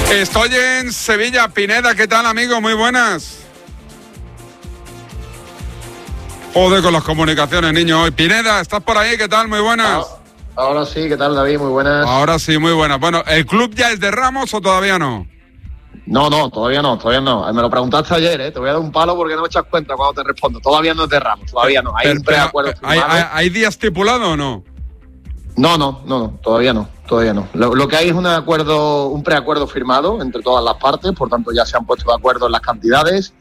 Estoy en Sevilla. Pineda, ¿qué tal, amigo? Muy buenas. Joder, con las comunicaciones, niño, hoy. Pineda, ¿estás por ahí? ¿Qué tal? Muy buenas. Ahora sí, ¿qué tal, David? Muy buenas. Ahora sí, muy buenas. Bueno, ¿el club ya es de Ramos o todavía no? No, todavía no. Me lo preguntaste ayer, ¿eh? Te voy a dar un palo porque no me echas cuenta cuando te respondo. Todavía no es de Ramos, todavía no. Hay un preacuerdo firmado. ¿Hay día estipulado o no? No, todavía no. Lo que hay es un preacuerdo firmado entre todas las partes, por tanto ya se han puesto de acuerdo en las cantidades